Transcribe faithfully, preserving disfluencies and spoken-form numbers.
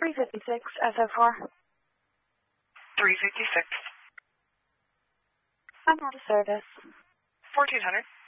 three fifty-six, S O four. three fifty-six. I'm out of service. fourteen hundred.